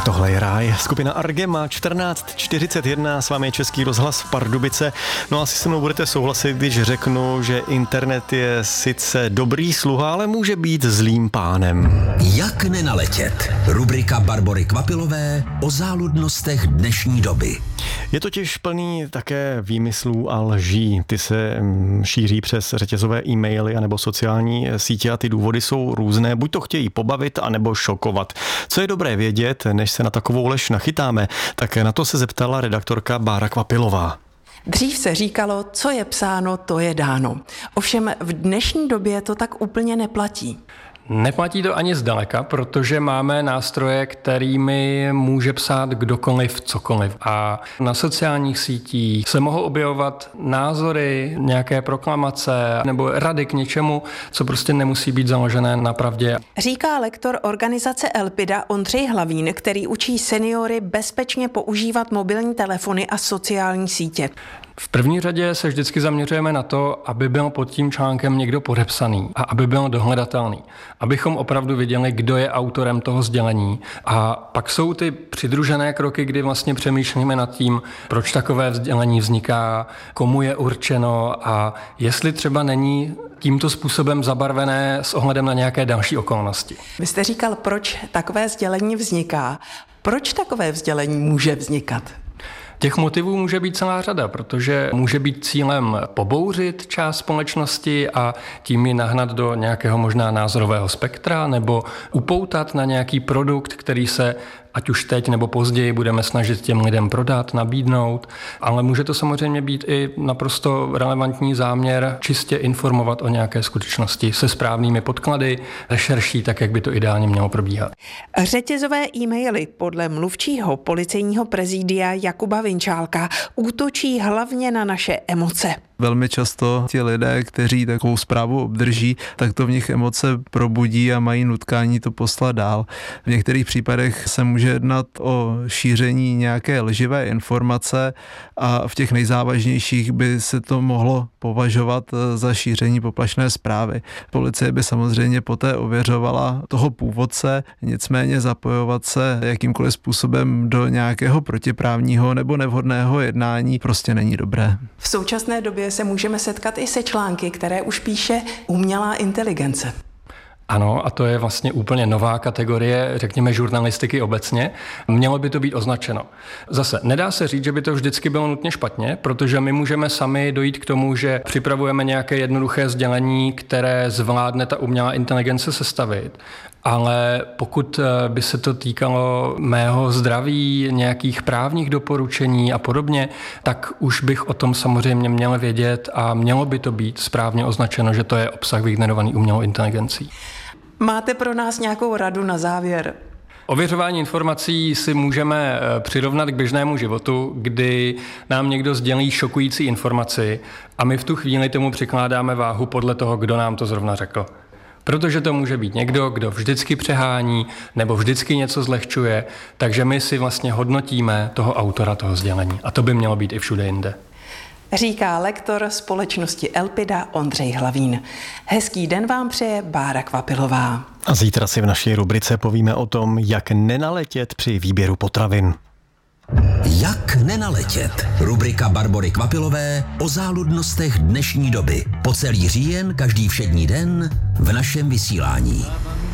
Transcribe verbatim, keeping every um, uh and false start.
Tohle je Ráj. Skupina Arge má čtrnáct čtyřicet jedna, s vámi je Český rozhlas Pardubice. No asi se mnou budete souhlasit, když řeknu, že internet je sice dobrý sluha, ale může být zlým pánem. Jak nenaletět? Rubrika Barbory Kvapilové o záludnostech dnešní doby. Je totiž plný také výmyslů a lží. Ty se šíří přes řetězové e-maily anebo sociální sítě a ty důvody jsou různé. Buď to chtějí pobavit, anebo šokovat. Co je dobré vědět, než se na takovou lež nachytáme, tak na to se zeptala redaktorka Bára Kvapilová. Dřív se říkalo, co je psáno, to je dáno. Ovšem v dnešní době to tak úplně neplatí. Neplatí to ani zdaleka, protože máme nástroje, kterými může psát kdokoliv cokoliv. A na sociálních sítích se mohou objevovat názory, nějaké proklamace nebo rady k něčemu, co prostě nemusí být založené na pravdě. Říká lektor organizace Elpida Ondřej Hlavín, který učí seniory bezpečně používat mobilní telefony a sociální sítě. V první řadě se vždycky zaměřujeme na to, aby byl pod tím článkem někdo podepsaný a aby byl dohledatelný. Abychom opravdu viděli, kdo je autorem toho sdělení. A pak jsou ty přidružené kroky, kdy vlastně přemýšlíme nad tím, proč takové sdělení vzniká, komu je určeno a jestli třeba není tímto způsobem zabarvené s ohledem na nějaké další okolnosti. Vy jste říkal, proč takové sdělení vzniká. Proč takové sdělení může vznikat? Těch motivů může být celá řada, protože může být cílem pobouřit část společnosti a tím ji nahnat do nějakého možná názorového spektra nebo upoutat na nějaký produkt, který se ať už teď nebo později budeme snažit těm lidem prodat, nabídnout, ale může to samozřejmě být i naprosto relevantní záměr čistě informovat o nějaké skutečnosti se správnými podklady, rešerší, tak jak by to ideálně mělo probíhat. Řetězové e-maily podle mluvčího policejního prezidia Jakuba Vinčálka útočí hlavně na naše emoce. Velmi často ti lidé, kteří takovou zprávu obdrží, tak to v nich emoce probudí a mají nutkání to poslat dál. V některých případech se může jednat o šíření nějaké lživé informace a v těch nejzávažnějších by se to mohlo považovat za šíření poplašné zprávy. Policie by samozřejmě poté ověřovala toho původce, nicméně zapojovat se jakýmkoliv způsobem do nějakého protiprávního nebo nevhodného jednání prostě není dobré. V současné době se můžeme setkat i se články, které už píše umělá inteligence. Ano, a to je vlastně úplně nová kategorie, řekněme, žurnalistiky obecně. Mělo by to být označeno. Zase, nedá se říct, že by to vždycky bylo nutně špatně, protože my můžeme sami dojít k tomu, že připravujeme nějaké jednoduché sdělení, které zvládne ta umělá inteligence sestavit. Ale pokud by se to týkalo mého zdraví, nějakých právních doporučení a podobně, tak už bych o tom samozřejmě měl vědět a mělo by to být správně označeno, že to je obsah vygenerovaný umělou inteligencí. Máte pro nás nějakou radu na závěr? Ověřování informací si můžeme přirovnat k běžnému životu, kdy nám někdo sdělí šokující informaci a my v tu chvíli tomu přikládáme váhu podle toho, kdo nám to zrovna řekl. Protože to může být někdo, kdo vždycky přehání nebo vždycky něco zlehčuje, takže my si vlastně hodnotíme toho autora toho sdělení. A to by mělo být i všude jinde. Říká lektor společnosti Elpida Ondřej Hlavín. Hezký den vám přeje Bára Kvapilová. A zítra si v naší rubrice povíme o tom, jak nenaletět při výběru potravin. Jak nenaletět? Rubrika Barbory Kvapilové o záludnostech dnešní doby. Po celý říjen, každý všední den v našem vysílání.